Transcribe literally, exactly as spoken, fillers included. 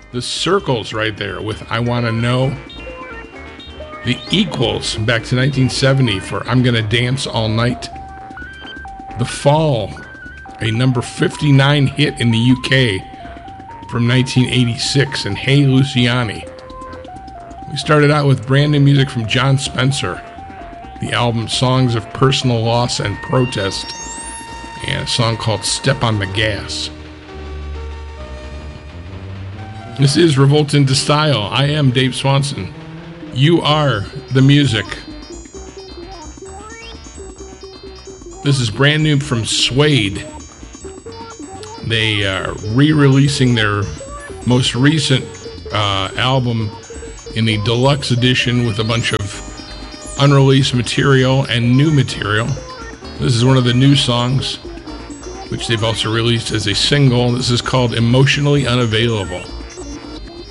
The Circles right there with I Wanna Know. The Equals back to nineteen seventy for I'm Gonna Dance All Night. The Fall, a number fifty-nine hit in the U K from nineteen eighty-six, and Hey Luciani. We started out with brand new music from John Spencer, the album Songs of Personal Loss and Protest, and a song called Step on the Gas. This is Revolt into Style. I am Dave Swanson. You are the music. This is brand new from Suede. They are re-releasing their most recent uh, album in the deluxe edition with a bunch of unreleased material and new material. This is one of the new songs, which they've also released as a single. This is called Emotionally Unavailable.